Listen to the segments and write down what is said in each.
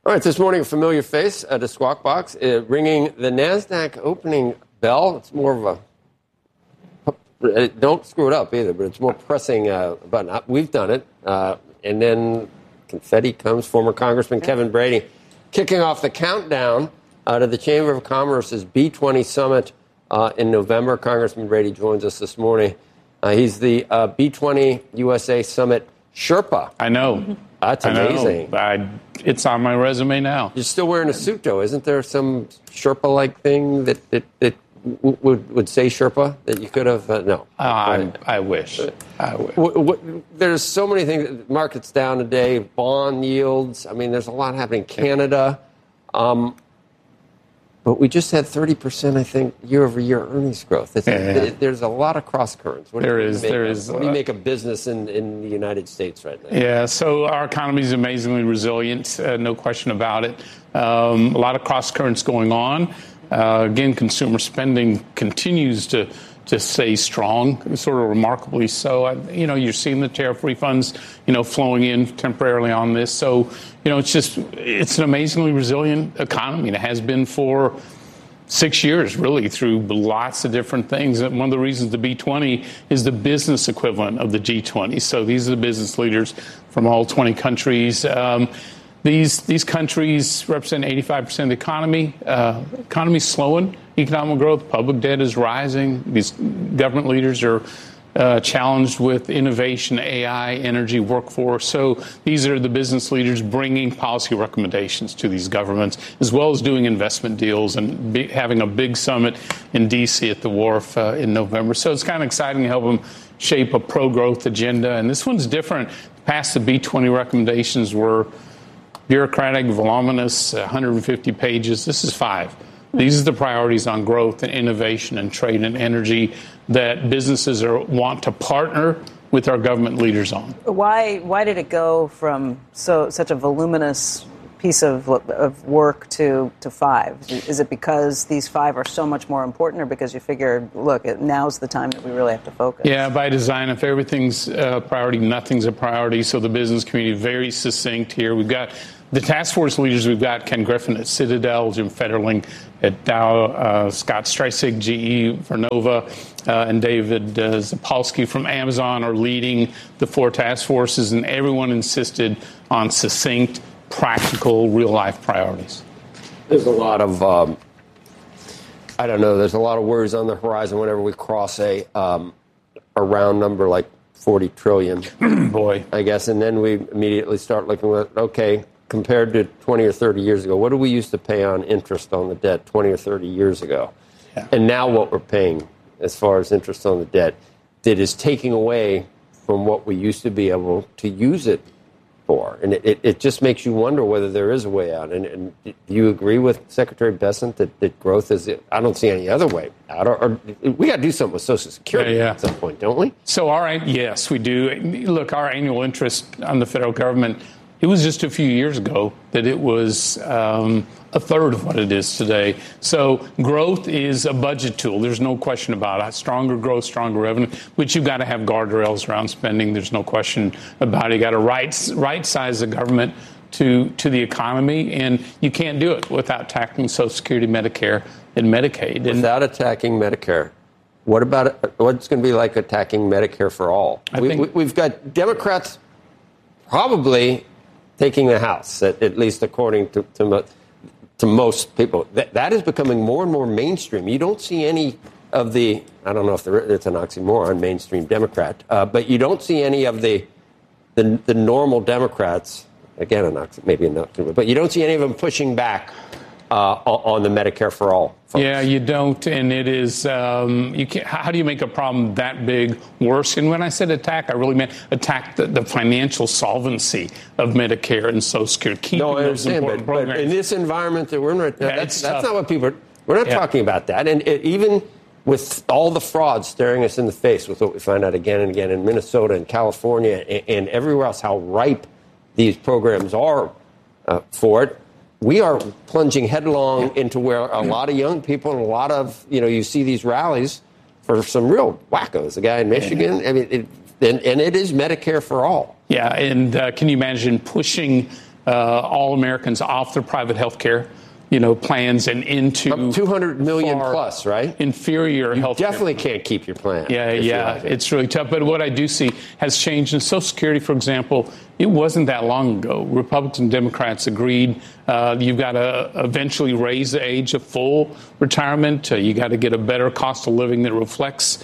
All right, this morning, a familiar face at a Squawk Box, ringing the NASDAQ opening bell. It's more of a, don't screw it up either, but it's more pressing button. We've done it. And then confetti comes, former Congressman Kevin Brady, kicking off the countdown to the Chamber of Commerce's B20 Summit in November. Congressman Brady joins us this morning. He's the B20 USA Summit Sherpa. I know. That's amazing. It's on my resume now. You're still wearing a suit, though. Isn't there some Sherpa-like thing that would say Sherpa that you could have? No. I wish. There's so many things. Markets down today. Bond yields. I mean, there's a lot happening. Canada. But we just had 30%, I think, year-over-year earnings growth. There's a lot of cross-currents. What do you make of business in the United States right now? Yeah, so our economy is amazingly resilient, no question about it. A lot of cross-currents going on. Again, consumer spending continues to stay strong, sort of remarkably so. You're seeing the tariff refunds, flowing in temporarily on this. So, it's an amazingly resilient economy, and it has been for 6 years, really, through lots of different things. And one of the reasons the B20 is the business equivalent of the G20. So these are the business leaders from all 20 countries. These countries represent 85% of the economy. Economy's slowing. Economic growth, public debt is rising. These government leaders are challenged with innovation, AI, energy, workforce. So these are the business leaders bringing policy recommendations to these governments, as well as doing investment deals and having a big summit in D.C. at the Wharf in November. So it's kind of exciting to help them shape a pro-growth agenda. And this one's different. Past the B20 recommendations were bureaucratic, voluminous, 150 pages. This is 5. These are the priorities on growth and innovation and trade and energy that businesses want to partner with our government leaders on. Why did it go from such a voluminous piece of work to 5? Is it because these 5 are so much more important, or because you figure, look, now's the time that we really have to focus? Yeah, by design. If everything's a priority, nothing's a priority. So the business community very succinct here. We've got the task force leaders. We've got Ken Griffin at Citadel, Jim Fetterling at Dow, Scott Streisig, GE, Vernova, and David Zapolsky from Amazon are leading the 4 task forces, and everyone insisted on succinct, practical, real-life priorities. There's a lot of, there's a lot of worries on the horizon whenever we cross a round number like 40 trillion. Boy. I guess, and then we immediately start looking at, okay, compared to 20 or 30 years ago, what did we used to pay on interest on the debt 20 or 30 years ago? Yeah. And now what we're paying as far as interest on the debt that is taking away from what we used to be able to use it for. And it just makes you wonder whether there is a way out. And do you agree with Secretary Bessent that growth is, I don't see any other way out? Or we got to do something with Social Security at some point, don't we? So, yes, we do. Look, our annual interest on the federal government, it was just a few years ago that it was a third of what it is today. So growth is a budget tool. There's no question about it. Stronger growth, stronger revenue, which you've got to have guardrails around spending. There's no question about it. You got to right size the government to the economy, and you can't do it without tackling Social Security, Medicare, and Medicaid. Without attacking Medicare. What about what's going to be like attacking Medicare for all? We've got Democrats probably taking the House, at least according to most people. That is becoming more and more mainstream. You don't see any of the, I don't know if it's an oxymoron, mainstream Democrat, but you don't see any of the normal Democrats, again, maybe an oxymoron, but you don't see any of them pushing back on the Medicare for all folks. Yeah, you don't, and it is, you can't, how do you make a problem that big worse? And when I said attack, I really meant attack the financial solvency of Medicare and Social Security. No, I understand, but in this environment that we're in right now, that's not what people are, we're not talking about that. And even with all the fraud staring us in the face, with what we find out again and again in Minnesota and California and everywhere else, how ripe these programs are for it, we are plunging headlong into where a lot of young people and a lot of, you see these rallies for some real wackos. The guy in Michigan, I mean, and it is Medicare for all. Yeah, and can you imagine pushing all Americans off their private health care, plans and into up 200 million plus, right? Inferior health care. Definitely can't keep your plan. Yeah. It's really tough. But what I do see has changed in Social Security, for example. It wasn't that long ago. Republicans and Democrats agreed you've got to eventually raise the age of full retirement. You got to get a better cost of living that reflects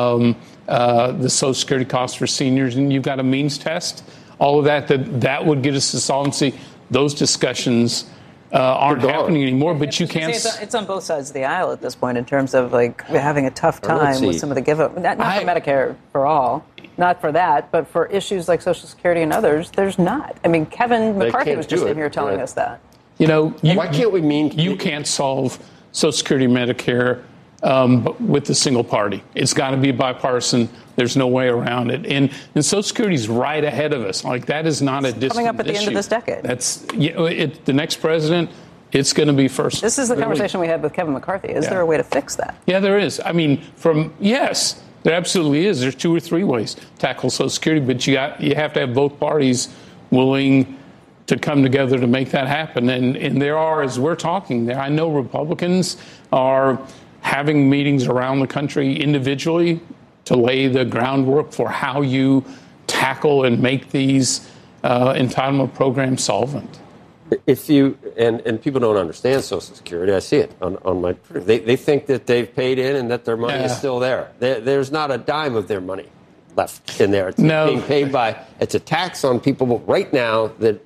the Social Security costs for seniors, and you've got a means test. All of that would get us to solvency. Those discussions aren't happening anymore, but you can't. It's on both sides of the aisle at this point in terms of having a tough time with some of the give up. Not for Medicare for all, not for that, but for issues like Social Security and others, there's not. I mean, Kevin McCarthy was just in here telling us that. Why can't we you can't solve Social Security and Medicare with the single party. It's got to be bipartisan. There's no way around it. And Social Security is right ahead of us. That is not a distant issue. Coming up at the end of this decade. That's the next president. It's going to be first. This is the conversation we had with Kevin McCarthy. Is there a way to fix that? Yeah, there is. I mean, yes, there absolutely is. There's 2 or 3 ways to tackle Social Security, but you have to have both parties willing to come together to make that happen. And there are, as we're talking there, I know Republicans are having meetings around the country individually to lay the groundwork for how you tackle and make these entitlement programs solvent. If you and people don't understand Social Security, I see it on my. They think that they've paid in and that their money is still there. There's not a dime of their money left in there. It's being paid by. It's a tax on people right now that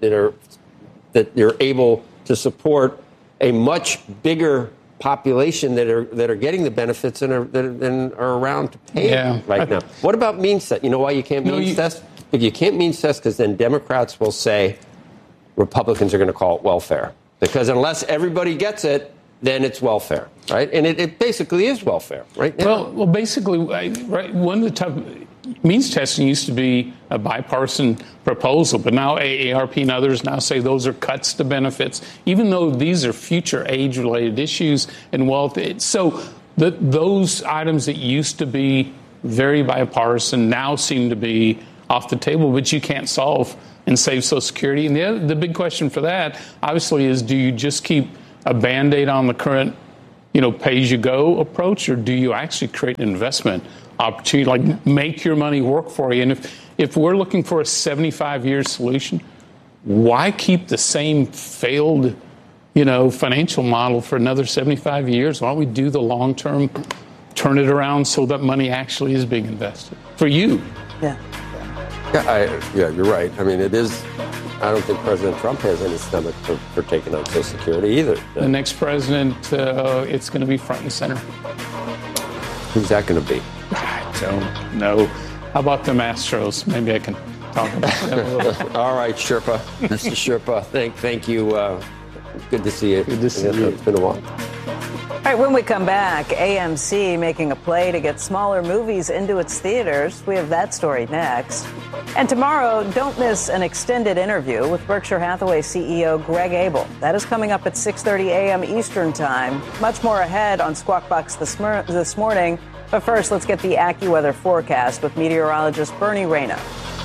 you're able to support a much bigger population that are getting the benefits and are around to pay right now. What about means test? You know why you can't means test? If you can't means test, because then Democrats will say Republicans are going to call it welfare. Because unless everybody gets it, then it's welfare, right? And it basically is welfare right now. Well, basically, one of the tough means testing used to be a bipartisan proposal, but now AARP and others now say those are cuts to benefits, even though these are future age-related issues and wealth. So those items that used to be very bipartisan now seem to be off the table, but you can't solve and save Social Security. And the big question for that, obviously, is do you just keep a Band-Aid on the current, pay-as-you-go approach, or do you actually create an investment opportunity, make your money work for you? And if we're looking for a 75-year solution, why keep the same failed, financial model for another 75 years? Why don't we do the long-term, turn it around so that money actually is being invested for you? Yeah. Yeah, you're right. I mean, it is. I don't think President Trump has any stomach for taking on Social Security either. The next president, it's going to be front and center. Who's that going to be? I don't know. How about the Astros? Maybe I can talk about them a little. All right, Sherpa. Mr. Sherpa, thank you. Good to see you. Good to see you. It's been a while. All right, when we come back, AMC making a play to get smaller movies into its theaters. We have that story next. And tomorrow, don't miss an extended interview with Berkshire Hathaway CEO Greg Abel. That is coming up at 6:30 a.m. Eastern Time. Much more ahead on Squawk Box this morning. But first, let's get the AccuWeather forecast with meteorologist Bernie Rayna.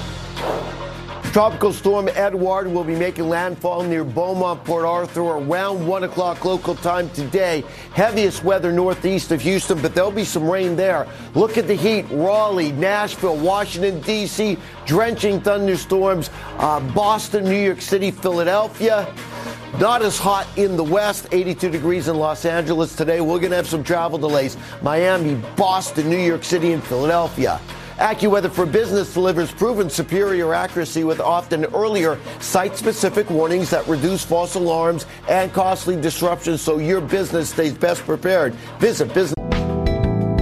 Tropical storm Edward will be making landfall near Beaumont, Port Arthur around 1 o'clock local time today. Heaviest weather northeast of Houston, but there'll be some rain there. Look at the heat. Raleigh, Nashville, Washington, D.C., drenching thunderstorms. Boston, New York City, Philadelphia. Not as hot in the west, 82 degrees in Los Angeles today. We're going to have some travel delays. Miami, Boston, New York City, and Philadelphia. AccuWeather for Business delivers proven superior accuracy with often earlier site-specific warnings that reduce false alarms and costly disruptions so your business stays best prepared. Visit business.